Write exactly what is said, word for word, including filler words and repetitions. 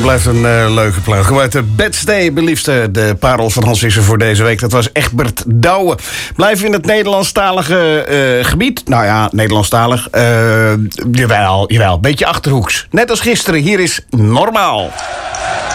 blijft een uh, leuke plaat. Gewoon uit de Bedstee, beliefste de parel van Hans Visser voor deze week. Dat was Egbert Douwe. Blijf in het Nederlandstalige uh, gebied. Nou ja, Nederlandstalig. Uh, jawel, jawel, beetje Achterhoeks. Net als gisteren, hier is Normaal.